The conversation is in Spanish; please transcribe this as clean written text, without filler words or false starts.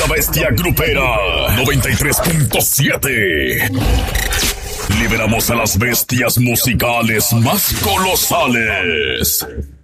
bestia grupera 93.7. Liberamos a las bestias musicales más colosales.